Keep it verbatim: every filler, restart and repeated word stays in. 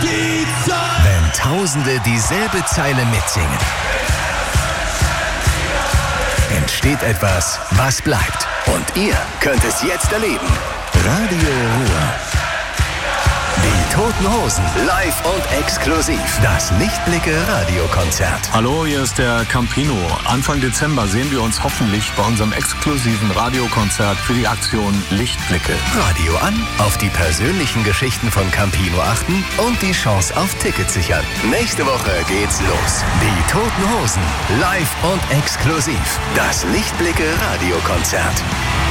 die Zeit. Wenn Tausende dieselbe Zeile mitsingen, entsteht etwas, was bleibt. Und ihr könnt es jetzt erleben. Radio Ruhr. Die Toten Hosen, live und exklusiv. Das Lichtblicke-Radiokonzert. Hallo, hier ist der Campino. Anfang Dezember sehen wir uns hoffentlich bei unserem exklusiven Radiokonzert für die Aktion Lichtblicke. Radio an, auf die persönlichen Geschichten von Campino achten und die Chance auf Tickets sichern. Nächste Woche geht's los. Die Toten Hosen, live und exklusiv. Das Lichtblicke-Radiokonzert.